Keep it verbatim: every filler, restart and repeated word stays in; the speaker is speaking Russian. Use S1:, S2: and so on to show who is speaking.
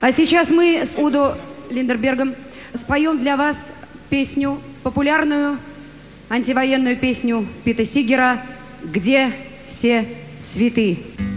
S1: А сейчас мы с Удо Линдербергом споем для вас песню, популярную антивоенную песню Пита Сигера «Где все цветы?».